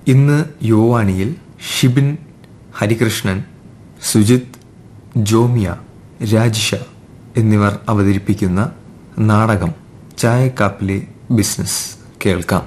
ഇന്ന് യുവാനിയിൽ ഷിബിൻ, ഹരികൃഷ്ണൻ, സുജിത്, ജോമിയ, രാജിഷ എന്നിവർ അവതരിപ്പിക്കുന്ന നാടകം ചായക്കാപ്പിലെ ബിസിനസ് കേൾക്കാം.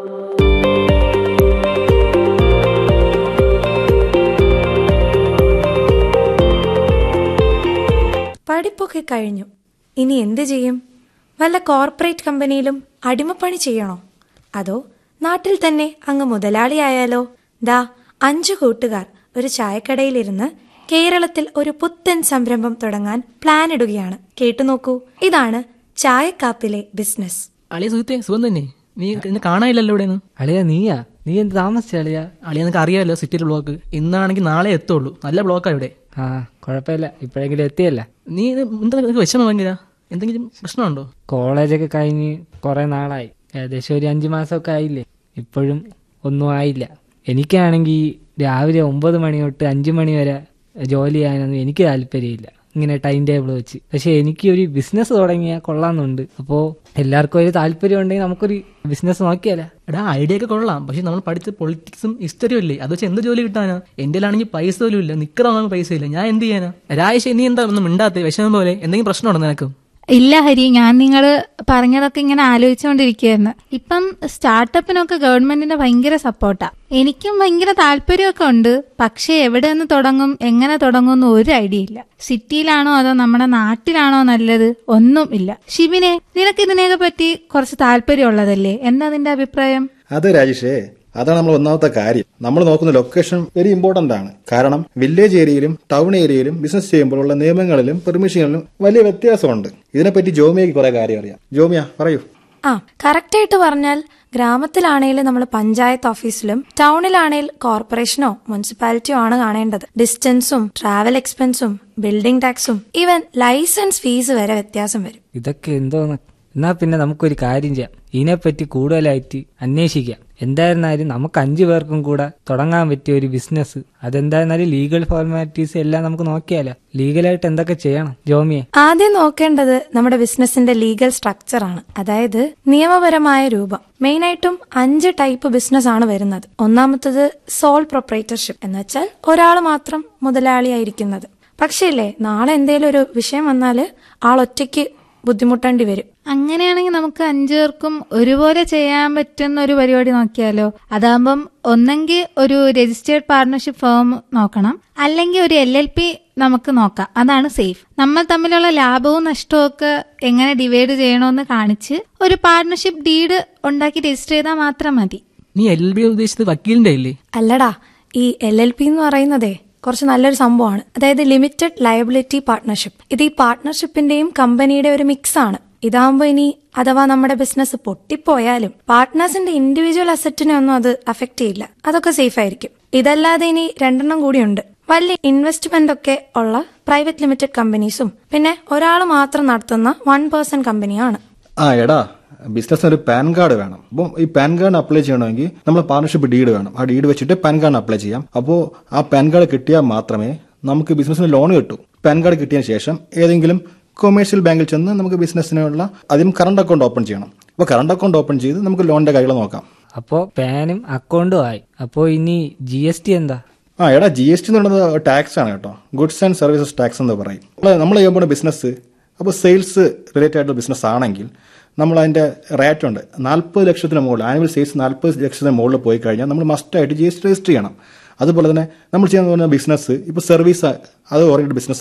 പഠിപ്പൊക്കെ കഴിഞ്ഞു. ഇനി എന്ത് ചെയ്യും? വല്ല കോർപ്പറേറ്റ് കമ്പനിയിലും അടിമപ്പണി ചെയ്യണോ? അതോ നാട്ടിൽ തന്നെ അങ്ങ് മുതലാളിയായാലോ? ദാ 5 കൂട്ടുകാർ ഒരു ചായക്കടയിലിരുന്ന് കേരളത്തിൽ ഒരു പുത്തൻ സംരംഭം തുടങ്ങാൻ പ്ലാൻ ഇടുകയാണ്. കേട്ടുനോക്കൂ, ഇതാണ് ചായക്കാപ്പിലെ ബിസിനസ്. അളിയ സുഹൃത്തെ, സുഖം തന്നെ. നീ എന്നെ കാണാനില്ലല്ലോ ഇവിടെ നിന്ന്. അളിയ നീ എന്ത് താമസിച്ച അളിയ? അളിയ നിനക്ക് അറിയാമല്ലോ സിറ്റിയിലെ ബ്ലോക്ക്. ഇന്നാണെങ്കിൽ നാളെ എത്തുള്ളൂ. നല്ല ബ്ലോക്കാ ഇവിടെ. ആ, കുഴപ്പമില്ല, ഇപ്പോഴെങ്കിലും എത്തിയല്ല. നീ എന്താ നിനക്ക് വിഷമം ഭയങ്കര? എന്തെങ്കിലും പ്രശ്നമുണ്ടോ? കോളേജൊക്കെ കഴിഞ്ഞ് കുറെ നാളായി, ഏകദേശം ഒരു 5 മാസമൊക്കെ ആയില്ലേ. ഇപ്പോഴും ഒന്നും ആയില്ല. എനിക്കാണെങ്കിൽ രാവിലെ 9 മണി തൊട്ട് 5 മണി വരെ ജോലി ചെയ്യാനൊന്നും എനിക്ക് താല്പര്യമില്ല, ഇങ്ങനെ ടൈം ടേബിൾ വെച്ച്. പക്ഷെ എനിക്ക് ഒരു ബിസിനസ് തുടങ്ങിയാൽ കൊള്ളാമെന്നുണ്ട്. അപ്പോൾ എല്ലാവർക്കും ഒരു താല്പര്യം ഉണ്ടെങ്കിൽ നമുക്കൊരു ബിസിനസ് നോക്കിയാലോ? എടാ, ഐഡിയ ഒക്കെ കൊള്ളാം. പക്ഷെ നമ്മൾ പഠിച്ച പൊളിറ്റിക്സും ഹിസ്റ്ററിയും ഇല്ലേ, അത് വെച്ച് എന്ത് ജോലി കിട്ടാനാ? എന്റെ ആണെങ്കിൽ പൈസ പോലും ഇല്ല, നിക്കറാണെങ്കിൽ പൈസ ഇല്ല. ഞാൻ എന്ത് ചെയ്യാനാ? രാജേഷ്, നീ എന്താ ഒന്നും മിണ്ടാത്ത? വിഷമം പോലെ എന്തെങ്കിലും പ്രശ്നമുണ്ടോ നിനക്ക്? ഇല്ല ഹരി, ഞാൻ നിങ്ങൾ പറഞ്ഞതൊക്കെ ഇങ്ങനെ ആലോചിച്ചുകൊണ്ടിരിക്കുകയായിരുന്നു. ഇപ്പം സ്റ്റാർട്ടപ്പിനൊക്കെ ഗവൺമെന്റിന്റെ ഭയങ്കര സപ്പോർട്ടാ. എനിക്കും ഭയങ്കര താല്പര്യമൊക്കെ ഉണ്ട്. പക്ഷെ എവിടെ നിന്ന് തുടങ്ങും, എങ്ങനെ തുടങ്ങും എന്ന് ഒരു ഐഡിയ ഇല്ല. സിറ്റിയിലാണോ അതോ നമ്മുടെ നാട്ടിലാണോ നല്ലത്, ഒന്നും ഇല്ല. ഷിബിനെ, നിനക്ക് ഇതിനെയൊക്കെ പറ്റി കുറച്ച് താല്പര്യമുള്ളതല്ലേ? എന്താ നിന്റെ അഭിപ്രായം? അതെ രാജേഷേ, അതാണ് നമ്മൾ ഒന്നാമത്തെ കാര്യം. നമ്മൾ നോക്കുന്ന ലൊക്കേഷൻ വെരി ഇമ്പോർട്ടന്റ് ആണ്. കാരണം വില്ലേജ് ഏരിയയിലും ടൗൺ ഏരിയയിലും ബിസിനസ് ചെയ്യുമ്പോഴുള്ള നിയമങ്ങളിലും പെർമിഷനുകളിലും വലിയ വ്യത്യാസമുണ്ട്. ഇതിനെപ്പറ്റി ജോമിയക്ക് കുറെ കാര്യം അറിയാം. ജോമിയ, പറയൂ. കറക്റ്റായിട്ട് പറഞ്ഞാൽ ഗ്രാമത്തിലാണെങ്കിൽ നമ്മൾ പഞ്ചായത്ത് ഓഫീസിലും ടൗണിലാണെങ്കിൽ കോർപ്പറേഷനോ മുനിസിപ്പാലിറ്റിയോ ആണ് കാണേണ്ടത്. ഡിസ്റ്റൻസും ട്രാവൽ എക്സ്പെൻസും ബിൽഡിംഗ് ടാക്സും ഈവൻ ലൈസൻസ് ഫീസ് വരെ വ്യത്യാസം വരും. ഇതൊക്കെ എന്തോന്ന്? എന്നാ പിന്നെ നമുക്കൊരു കാര്യം ചെയ്യാം, ഇതിനെപ്പറ്റി കൂടുതലായിട്ട് അന്വേഷിക്കാം. എന്തായിരുന്നാലും നമുക്ക് 5 പേർക്കും കൂടെ തുടങ്ങാൻ പറ്റിയ ഒരു ബിസിനസ്. അതെന്തായിരുന്നാലും ലീഗൽ ഫോർമാലിറ്റീസ് എല്ലാം നമുക്ക് നോക്കിയാലോ. ലീഗലായിട്ട് എന്തൊക്കെ ചെയ്യണം ജോമിയെ? ആദ്യം നോക്കേണ്ടത് നമ്മുടെ ബിസിനസിന്റെ ലീഗൽ സ്ട്രക്ചർ ആണ്, അതായത് നിയമപരമായ രൂപം. മെയിനായിട്ടും 5 ടൈപ്പ് ബിസിനസ് ആണ് വരുന്നത്. ഒന്നാമത്തത് സോൾ പ്രൊപ്രൈറ്റർഷിപ്പ്, എന്ന് വെച്ചാൽ ഒരാൾ മാത്രം മുതലാളിയായിരിക്കുന്നത്. പക്ഷേ ഇല്ലേ, നാളെ എന്തേലും ഒരു വിഷയം വന്നാല് ആളൊറ്റയ്ക്ക് ബുദ്ധിമുട്ടേണ്ടി വരും. അങ്ങനെയാണെങ്കിൽ നമുക്ക് 5 പേർക്കും ഒരുപോലെ ചെയ്യാൻ പറ്റുന്ന ഒരു പരിപാടി നോക്കിയാലോ? അതാകുമ്പം ഒന്നെങ്കിൽ ഒരു രജിസ്റ്റേർഡ് പാർട്ണർഷിപ്പ് ഫേം നോക്കണം, അല്ലെങ്കിൽ ഒരു LLP നമുക്ക് നോക്കാം. അതാണ് സേഫ്. നമ്മൾ തമ്മിലുള്ള ലാഭവും നഷ്ടവും ഒക്കെ എങ്ങനെ ഡിവൈഡ് ചെയ്യണമെന്ന് കാണിച്ച് ഒരു പാർട്ണർഷിപ്പ് ഡീഡ് ഉണ്ടാക്കി രജിസ്റ്റർ ചെയ്താൽ മാത്രം മതി. നീ LLP ഉദ്ദേശിച്ചത് വക്കീലിന്റെ ഇല്ലേ? അല്ലടാ, ഈ LLP എന്ന് പറയുന്നതേ കുറച്ച് നല്ലൊരു സംഭവമാണ്. അതായത് ലിമിറ്റഡ് ലയബിലിറ്റി പാർട്ണർഷിപ്പ്. ഇത് ഈ പാർട്ണർഷിപ്പിന്റെയും കമ്പനിയുടെ ഒരു മിക്സ് ആണ്. ഇതാകുമ്പോ ഇനി അഥവാ നമ്മുടെ ബിസിനസ് പൊട്ടിപ്പോയാലും പാർട്ട്നേഴ്സിന്റെ ഇൻഡിവിജ്വൽ അസറ്റിനെ ഒന്നും അത് അഫക്ട് ചെയ്യില്ല. അതൊക്കെ സേഫ് ആയിരിക്കും. ഇതല്ലാതെ ഇനി 2 കൂടിയുണ്ട്. വലിയ ഇൻവെസ്റ്റ്മെന്റ് ഒക്കെ ഉള്ള പ്രൈവറ്റ് ലിമിറ്റഡ് കമ്പനീസും പിന്നെ ഒരാൾ മാത്രം നടത്തുന്ന 1 പേഴ്സൺ കമ്പനിയാണ്. എടാ, ബിസിനസ്സിന് ഒരു പാൻ കാർഡ് വേണം. അപ്പം ഈ പാൻ കാർഡ് അപ്ലൈ ചെയ്യണമെങ്കിൽ നമ്മൾ പാർട്ണർഷിപ്പ് ഡീഡ് വേണം. ആ ഡീഡ് വെച്ചിട്ട് പാൻ കാർഡ് അപ്ലൈ ചെയ്യാം. അപ്പോൾ ആ പാൻ കാർഡ് കിട്ടിയാൽ മാത്രമേ നമുക്ക് ബിസിനസ്സിന് ലോൺ കിട്ടൂ. പാൻ കാർഡ് കിട്ടിയതിന് ശേഷം ഏതെങ്കിലും കൊമേഴ്ഷ്യൽ ബാങ്കിൽ ചെന്ന് നമുക്ക് ബിസിനസ്സിനുള്ള ആദ്യം കറണ്ട് അക്കൗണ്ട് ഓപ്പൺ ചെയ്യണം. അപ്പോൾ കറണ്ട് അക്കൗണ്ട് ഓപ്പൺ ചെയ്ത് നമുക്ക് ലോണിന്റെ കാര്യങ്ങൾ നോക്കാം. അപ്പോൾ പാനും അക്കൗണ്ടും ആയി. അപ്പോൾ ഇനി GST എന്താ? എടാ, GST എന്ന് പറയുന്നത് ടാക്സ് ആണ് കേട്ടോ. ഗുഡ്സ് ആൻഡ് സർവീസസ് ടാക്സ് എന്ന് പറയും. നമ്മൾ ചെയ്യുമ്പോൾ ബിസിനസ്, അപ്പോൾ സെയിൽസ് റിലേറ്റഡ് ആയിട്ടുള്ള ബിസിനസ് ആണെങ്കിൽ നമ്മൾ അതിന്റെ റേറ്റ് ഉണ്ട്. 40 ലക്ഷത്തിന് മുകളിൽ, ആനുവൽ സെയിൽസ് 40 ലക്ഷത്തിന് മുകളിൽ പോയി കഴിഞ്ഞാൽ നമ്മൾ മസ്റ്റായിട്ട് GST രജിസ്റ്റർ ചെയ്യണം. അതുപോലെ തന്നെ നമ്മൾ ചെയ്യുന്ന ബിസിനസ് ഇപ്പോൾ സർവീസ്, അത് ഓറിയന്റഡ് ബിസിനസ്